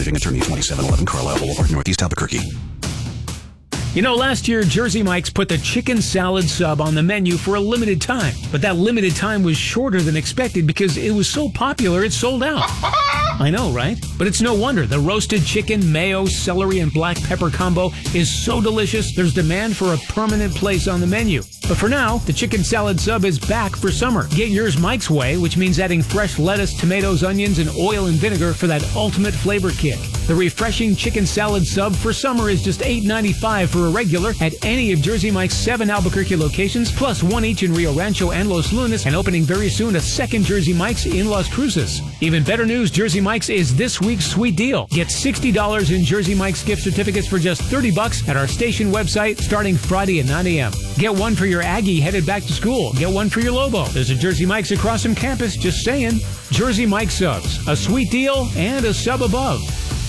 Attorney 2711 Carlisle Boulevard, Northeast Albuquerque. You know, last year, Jersey Mike's put the chicken salad sub on the menu for a limited time. But that limited time was shorter than expected because it was so popular it sold out. I know, right? But it's no wonder. The roasted chicken, mayo, celery, and black pepper combo is so delicious, there's demand for a permanent place on the menu. But for now, the chicken salad sub is back for summer. Get yours Mike's way, which means adding fresh lettuce, tomatoes, onions, and oil and vinegar for that ultimate flavor kick. The refreshing chicken salad sub for summer is just $8.95 for a regular at any of Jersey Mike's 7 Albuquerque locations, plus 1 each in Rio Rancho and Los Lunas, and opening very soon a second Jersey Mike's in Las Cruces. Even better news, Jersey Mike's is this week's sweet deal. Get $60 in Jersey Mike's gift certificates for just $30 at our station website starting Friday at 9 a.m. Get one for your Aggie headed back to school. Get one for your Lobo. There's a Jersey Mike's across from campus, just saying. Jersey Mike's subs, a sweet deal and a sub above.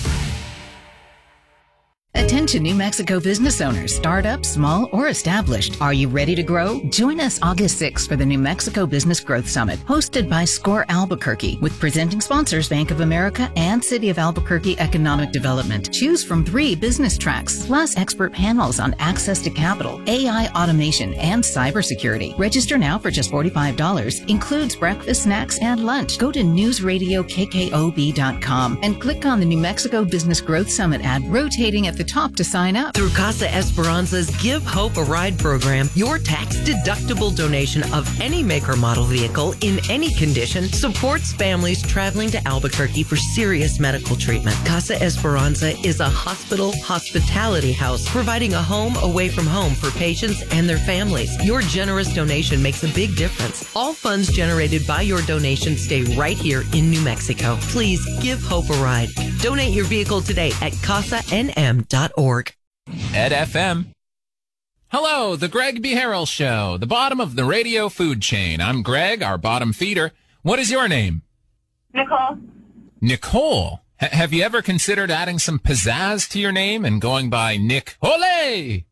Attention New Mexico business owners, startup, small, or established. Are you ready to grow? Join us August 6th for the New Mexico Business Growth Summit, hosted by SCORE Albuquerque, with presenting sponsors Bank of America and City of Albuquerque Economic Development. Choose from 3 business tracks, plus expert panels on access to capital, AI automation, and cybersecurity. Register now for just $45. Includes breakfast, snacks, and lunch. Go to newsradiokkob.com and click on the New Mexico Business Growth Summit ad rotating at the top to sign up. Through Casa Esperanza's Give Hope a Ride program, your tax-deductible donation of any make or model vehicle in any condition supports families traveling to Albuquerque for serious medical treatment. Casa Esperanza is a hospitality house providing a home away from home for patients and their families. Your generous donation makes a big difference. All funds generated by your donation stay right here in New Mexico. Please give Hope a ride. Donate your vehicle today at casanm.org. Ed FM. Hello, the Greg B. Harrell Show, the bottom of the radio food chain. I'm Greg, our bottom feeder. What is your name? Nicole. Nicole. Have you ever considered adding some pizzazz to your name and going by Nick Ole?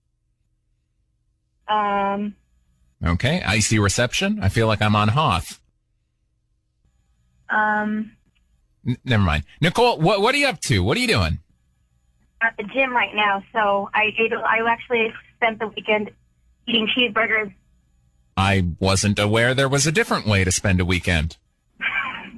Okay, icy reception. I feel like I'm on Hoth. Never mind. Nicole, what are you up to? What are you doing? At the gym right now, so I actually spent the weekend eating cheeseburgers. I wasn't aware there was a different way to spend a weekend.